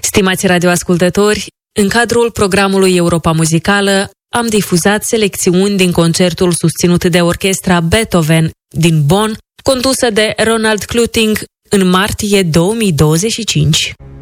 Stimați radioascultători, în cadrul programului Europa Muzicală am difuzat selecțiuni din concertul susținut de orchestra Beethoven din Bonn, condusă de Ronald Kluting în martie 2025.